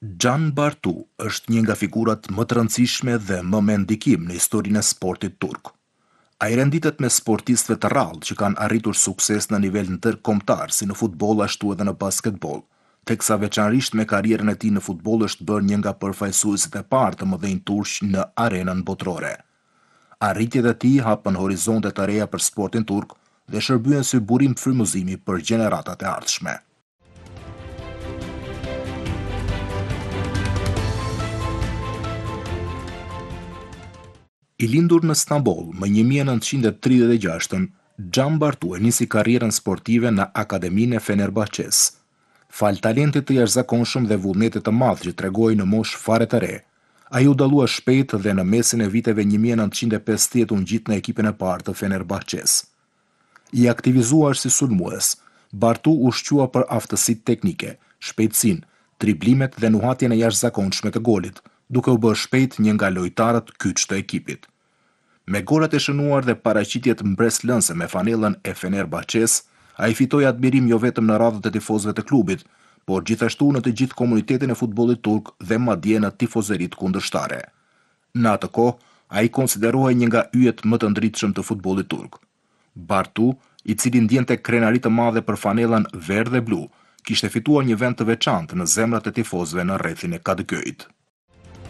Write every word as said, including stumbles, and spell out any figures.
Gian Bartu është një nga figurat më të rëndësishme dhe më me ndikim në historinë e sportit turk. Ai renditet me sportistëve të rrallë që kanë arritur sukses në nivel ndërkombëtar si në futboll ashtu edhe në basketbol, teksa veçanërisht me karrierën e tij në futboll është bërë një nga përfaqësuesit e parë të mëdhenj turq në arenën botërore. Arritjet e tij hapën horizonte të reja për sportin turk dhe shërbyen si burim frymëzimi për gjeneratat e ardhshme. I lindur në Stamboll më një mijë e nëntëqind e tridhjetë e gjashtë, Gian Bartu e nisi karrierën sportive në Akademinë e Fenerbahçes. Fal talentit të jashtëzakonshëm dhe vullnetit të madh që tregoi në moshë fare të re, ai u dallua shpejt dhe në mesin e viteve një mijë e nëntëqind e pesëdhjetë u ngjit në ekipin e parë të Fenerbahçes. I aktivizuar si sulmues, Bartu u shqua për aftësitë teknike, shpejtësinë, driblimet dhe nuhatjen e jashtëzakonshme të golit, duke u bërë shpejt një nga lojtarët kyç të ekipit. Me golat e shënuar dhe paraqitjet mbreslënse me fanellën e Fenerbahçes, ai fitoi admirim jo vetëm në radhët e tifozëve të klubit, por gjithashtu në të gjithë komunitetin e futbollit turk dhe madje në tifozëritë kundërshtare. Në atë kohë, ai konsiderohej një nga yjet më të ndritshëm të futbollit turk. Bartu, i cili ndjente krenari të madhe për fanellën verdh dhe blu, kishte fituar një vend të veçantë në zemrat e tifozëve në rrethin e Kadıköyit.